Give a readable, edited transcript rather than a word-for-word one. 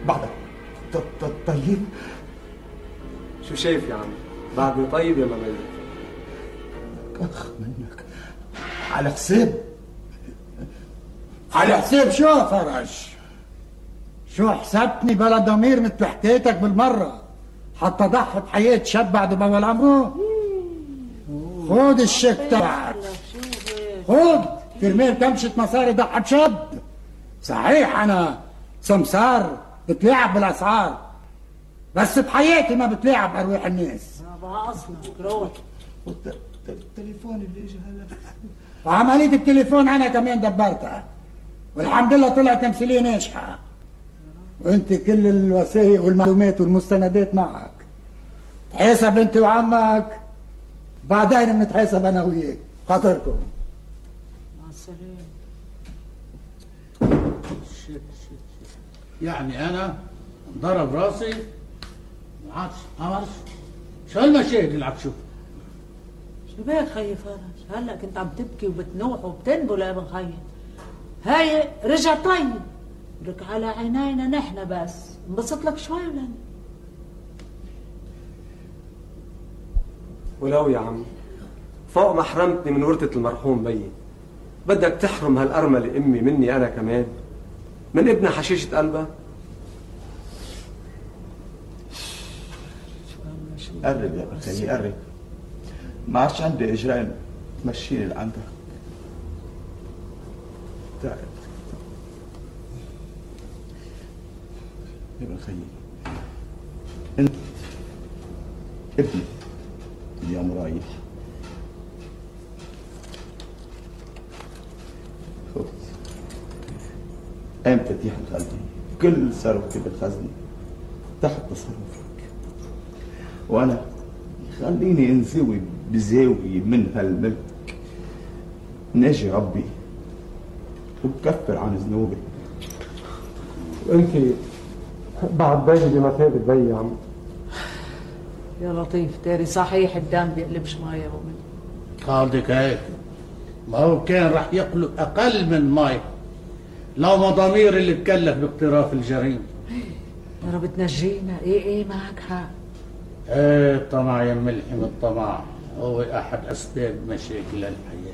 بعدك طيب. شو شايف يا عم؟ بعدني طيب يا مميز؟ اخ منك. على حساب شو يا فرج؟ شو حسبتني بلا ضمير مثل حكايتك بالمرة حتى ضحي بحياة شاب بعد بأول عمره؟ خود الشيك تبعك، خود كرمال كمشة مصاري ضحي بشاب. صحيح أنا سمسار بتلاعب بالأسعار، بس بحياتي ما بتلاعب بأرواح الناس. بابا أصلا روح. التليفون اللي اجى هلا، وعملية التليفون أنا كمان دبرتها، والحمد لله طلعت تمثيلية ناجحة، وأنت كل الوثائق والمعلومات والمستندات معك. تحاسب أنت وعمك، بعدين بنتحاسب أنا وياك. خاطركم. مع السلامة. يعني أنا ضرب راسي ما عادش شو هالمشاهد اللي عم تشوفها؟ شو بك خيي فرج؟ هلا كنت عم تبكي وبتنوح وبتنبل يا ابن خيي. هاي رجع طيب لك على عينينا نحن، بس انبسط لك شوي ولا؟ ولو يا عم فوق ما حرمتني من ورثة المرحوم بيي، بدك تحرم هالأرملة أمي مني أنا كمان، من ابن حشيشة قلبها؟ قرب يا بخيي قرب، ما عادش عندي اجرين تمشيني لعندك. تعال يا بخيي، انت ابني اليوم رايح. خذ قام مفاتيح الخزنة، كل ثروتي بالخزنة تحت تصرفك، وانا خليني انزوي بزاوية من هالملك، ناجي ربي وبكفر عن ذنوبي. وانت بعد بيجي بمثابة بي يا عم. يا لطيف داري صحيح الدم بيقلبش مية مؤمن. قصدك هيك؟ ما هو كان رح يقلب أقل من مي لو ما ضمير اللي تكلف باقتراف الجريمة. يا رب تنجينا. ايه معك حق. ايه الطمع يا ملحم، الطمع هو أحد أسباب مشاكل الحياة.